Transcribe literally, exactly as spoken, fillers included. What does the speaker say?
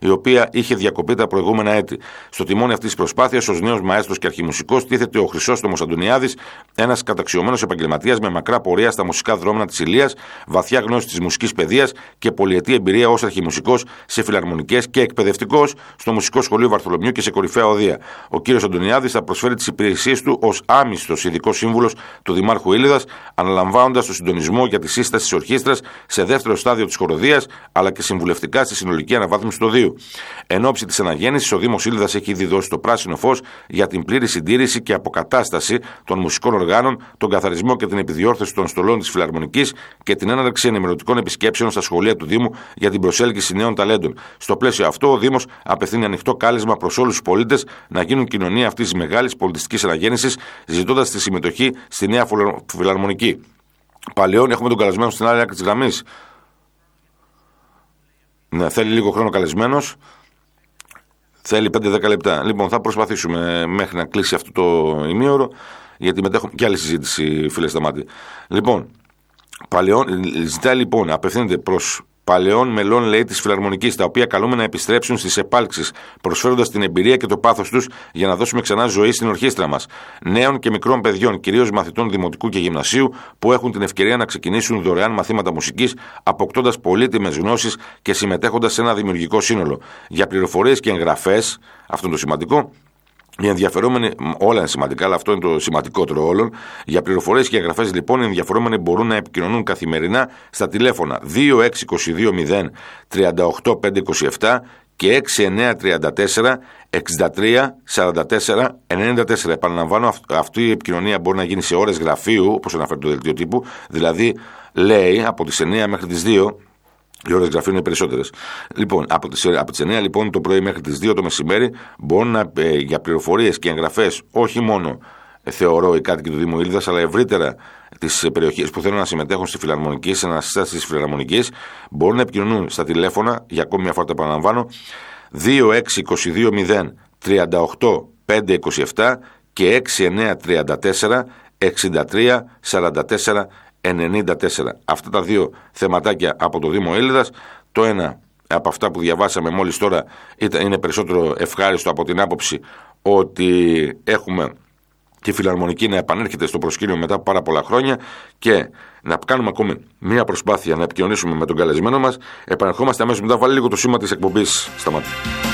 η οποία είχε διακοπεί τα προηγούμενα έτη. Στο τιμόνι αυτής της προσπάθειας, ως νέος μαέστρος και αρχιμουσικός, τίθεται ο Χρυσόστομος Αντωνιάδης, ένας καταξιωμένος επαγγελματίας με μακρά πορεία στα μουσικά δρόμενα της Ηλίας, βαθιά γνώση της μουσικής παιδείας και πολυετή εμπειρία ως αρχιμουσικός σε φιλαρμονικές και εκπαιδευτικός στο Μουσικό Σχολείο Βαρθολομιού και σε κορυφαία οδεία. Ο κύριος Αντωνιάδης θα προσφέρει τις υπηρεσίες του ως άμυστος ειδικός σύμβουλος του Δημάρχου Ήλιδας, αναλαμβάνοντας το συντονισμό για τη σύσταση της ορχήστρας σε δεύτερο στάδιο της χοροδίας, αλλά και συμβουλευτικά στη συνολική αναβάθμιση του οδείου. Εν ώψη της αναγέννησης, ο Δήμος Ήλιδας έχει ήδη δώσει το πράσινο φως για την πλήρη συντήρηση και αποκατάσταση των μουσικών οργάνων, τον καθαρισμό και την επιδιόρθωση των στολών της φιλαρμονικής και την έναρξη ενημερωτικών επισκέψεων στα σχολεία του Δήμου για την προσέλκυση νέων ταλέντων. Στο πλαίσιο αυτό, ο Δήμος απευθύνει ανοιχτό κάλεσμα προς όλους τους πολίτες να γίνουν κοινωνία αυτής της μεγάλης πολιτιστικής αναγέννησης, ζητώντας τη συμμετοχή στη νέα φιλαρμονική. Παλαιόν, έχουμε τον καλεσμένο στην άλλη άκρη της γραμμής. Ναι, θέλει λίγο χρόνο καλεσμένος. Θέλει πέντε με δέκα λεπτά. Λοιπόν, θα προσπαθήσουμε μέχρι να κλείσει αυτό το ημίωρο, γιατί μετά έχουμε και άλλη συζήτηση, φίλε Σταμάτη. Λοιπόν, παλαιόν, ζητάει λοιπόν, απευθύνεται προς παλαιών μελών, λέει, της φιλαρμονικής, τα οποία καλούμε να επιστρέψουν στις επάλξεις, προσφέροντας την εμπειρία και το πάθος τους για να δώσουμε ξανά ζωή στην ορχήστρα μας. Νέων και μικρών παιδιών, κυρίως μαθητών δημοτικού και γυμνασίου, που έχουν την ευκαιρία να ξεκινήσουν δωρεάν μαθήματα μουσικής, αποκτώντας πολύτιμες γνώσεις και συμμετέχοντας σε ένα δημιουργικό σύνολο. Για πληροφορίες και εγγραφές, αυτό είναι το σημαντικό. Οι ενδιαφερόμενοι, όλα είναι σημαντικά, αλλά αυτό είναι το σημαντικότερο όλων. Για πληροφορίες και εγγραφές, λοιπόν, οι ενδιαφερόμενοι μπορούν να επικοινωνούν καθημερινά στα τηλέφωνα δύο έξι δύο δύο μηδέν τρία οκτώ πέντε είκοσι επτά και έξι εννιά τρία τέσσερα εξήντα τρία σαράντα τέσσερα ενενήντα τέσσερα. Επαναλαμβάνω, αυτή η επικοινωνία μπορεί να γίνει σε ώρες γραφείου, όπως αναφέρει το δελτίο τύπου, δηλαδή λέει από τις εννιά μέχρι τις δύο. Οι ώρες γραφείου είναι περισσότερες. Λοιπόν, από τις, από τις εννιά λοιπόν το πρωί μέχρι τις δύο το μεσημέρι μπορούν να, ε, για πληροφορίες και εγγραφές, όχι μόνο ε, θεωρώ οι κάτοικοι του Δήμου Ήλιδας, αλλά ευρύτερα τις περιοχές που θέλουν να συμμετέχουν στη φιλαρμονική, σε αναστάσεις της φιλαρμονικής, μπορούν να επικοινωνούν στα τηλέφωνα, για ακόμη μια φορά το επαναλαμβάνω, δύο έξι δύο δύο μηδέν τρία οκτώ πέντε είκοσι επτά και έξι εννιά τρία τέσσερα εξήντα τρία σαράντα τέσσερα ενενήντα τέσσερα. Αυτά τα δύο θεματάκια από το Δήμο Ήλιδας. Το ένα από αυτά που διαβάσαμε μόλις τώρα είναι περισσότερο ευχάριστο από την άποψη ότι έχουμε τη φιλαρμονική να επανέρχεται στο προσκήνιο μετά από πάρα πολλά χρόνια και να κάνουμε ακόμη μία προσπάθεια να επικοινωνήσουμε με τον καλεσμένο μας. Επανερχόμαστε αμέσως μετά. Βάλει λίγο το σήμα της εκπομπής, Σταμάτη.